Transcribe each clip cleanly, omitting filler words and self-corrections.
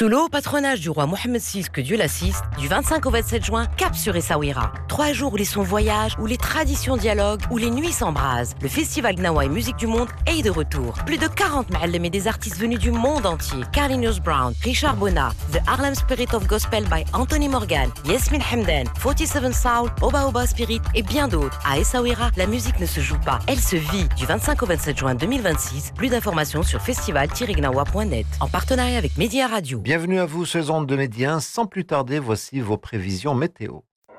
Sous le haut patronage du roi Mohammed VI, que Dieu l'assiste, du 25 au 27 juin, cap sur Essaouira. 3 jours où les sons voyagent, où les traditions dialoguent, où les nuits s'embrasent. Le festival Gnawa et musique du monde est de retour. Plus de 40 ma'allem et des artistes venus du monde entier. Carlinhos Brown, Richard Bona, The Harlem Spirit of Gospel by Anthony Morgan, Yasmin Hamdan, 47 Soul, Oba Oba Spirit et bien d'autres. À Essaouira, la musique ne se joue pas, elle se vit. Du 25 au 27 juin 2026, plus d'informations sur festival-gnawa.net. En partenariat avec Média Radio. Bienvenue à vous, ces ondes de Média. Sans plus tarder, voici vos prévisions météo.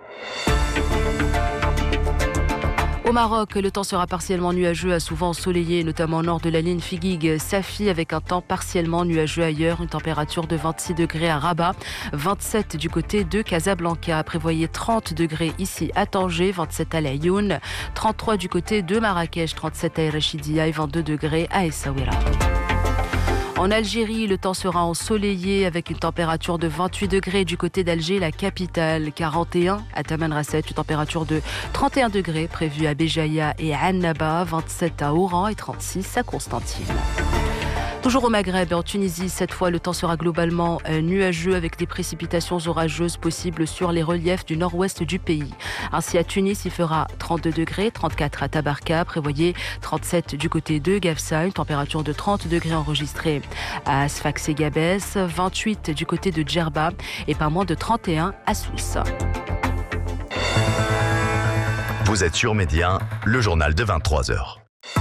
Au Maroc, le temps sera partiellement nuageux à souvent ensoleillé, notamment au nord de la ligne Figuig-Safi, avec un temps partiellement nuageux ailleurs, une température de 26 degrés à Rabat, 27 du côté de Casablanca. Prévoyez 30 degrés ici à Tanger, 27 à Laayoune, 33 du côté de Marrakech, 37 à Rachidia et 22 degrés à Essaouira. En Algérie, le temps sera ensoleillé avec une température de 28 degrés du côté d'Alger, la capitale, 41 à Tamanrasset, une température de 31 degrés prévue à Béjaïa et à Annaba, 27 à Oran et 36 à Constantine. Toujours au Maghreb et en Tunisie, cette fois, le temps sera globalement nuageux avec des précipitations orageuses possibles sur les reliefs du nord-ouest du pays. Ainsi, à Tunis, il fera 32 degrés, 34 à Tabarka, prévoyez 37 du côté de Gafsa, une température de 30 degrés enregistrée à Sfax et Gabès, 28 du côté de Djerba et pas moins de 31 à Sousse. Vous êtes sur Média, le journal de 23h.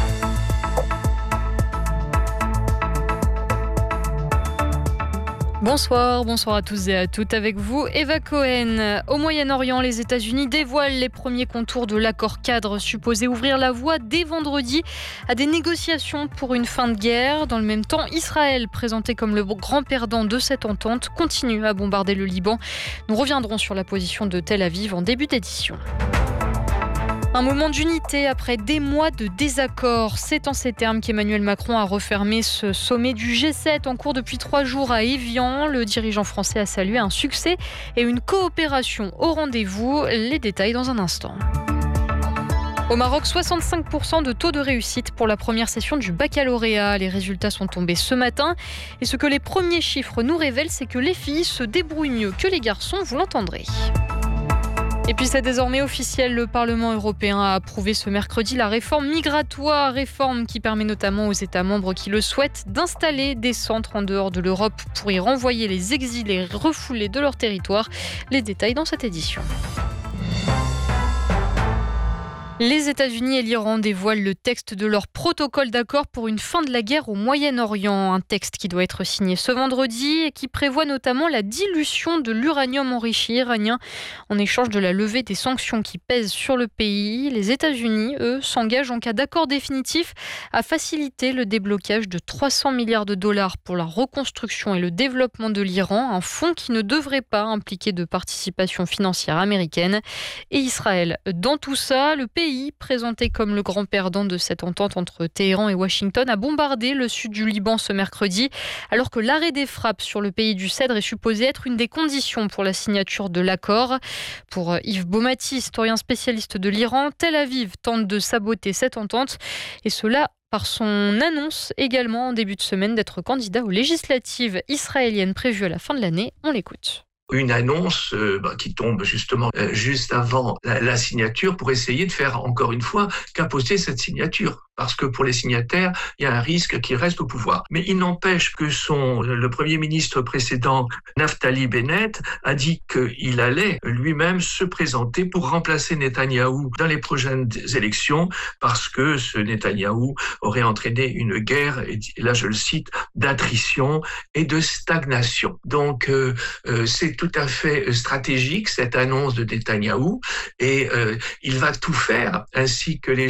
Bonsoir à tous et à toutes. Avec vous, Eva Cohen. Au Moyen-Orient, les États-Unis dévoilent les premiers contours de l'accord cadre supposé ouvrir la voie dès vendredi à des négociations pour une fin de guerre. Dans le même temps, Israël, présenté comme le grand perdant de cette entente, continue à bombarder le Liban. Nous reviendrons sur la position de Tel Aviv en début d'édition. Un moment d'unité après des mois de désaccords. C'est en ces termes qu'Emmanuel Macron a refermé ce sommet du G7 en cours depuis 3 jours à Évian. Le dirigeant français a salué un succès et une coopération au rendez-vous. Les détails dans un instant. Au Maroc, 65% de taux de réussite pour la première session du baccalauréat. Les résultats sont tombés ce matin. Et ce que les premiers chiffres nous révèlent, c'est que les filles se débrouillent mieux que les garçons, vous l'entendrez. Et puis c'est désormais officiel, le Parlement européen a approuvé ce mercredi la réforme migratoire, réforme qui permet notamment aux États membres qui le souhaitent d'installer des centres en dehors de l'Europe pour y renvoyer les exilés refoulés de leur territoire. Les détails dans cette édition. Les États-Unis et l'Iran dévoilent le texte de leur protocole d'accord pour une fin de la guerre au Moyen-Orient. Un texte qui doit être signé ce vendredi et qui prévoit notamment la dilution de l'uranium enrichi iranien en échange de la levée des sanctions qui pèsent sur le pays. Les États-Unis, eux, s'engagent en cas d'accord définitif à faciliter le déblocage de 300 milliards de dollars pour la reconstruction et le développement de l'Iran, un fonds qui ne devrait pas impliquer de participation financière américaine. Et Israël, dans tout ça, le pays présenté comme le grand perdant de cette entente entre Téhéran et Washington, a bombardé le sud du Liban ce mercredi, alors que l'arrêt des frappes sur le pays du Cèdre est supposé être une des conditions pour la signature de l'accord. Pour Yves Baumati, historien spécialiste de l'Iran, Tel Aviv tente de saboter cette entente, et cela par son annonce également en début de semaine d'être candidat aux législatives israéliennes prévues à la fin de l'année. On l'écoute. Une annonce qui tombe justement juste avant la signature pour essayer de faire encore une fois capoter cette signature. Parce que pour les signataires, il y a un risque qu'ils restent au pouvoir. Mais il n'empêche que le Premier ministre précédent, Naftali Bennett, a dit qu'il allait lui-même se présenter pour remplacer Netanyahou dans les prochaines élections parce que ce Netanyahou aurait entraîné une guerre, et là je le cite, d'attrition et de stagnation. Donc c'est tout à fait stratégique cette annonce de Netanyahou et il va tout faire ainsi que les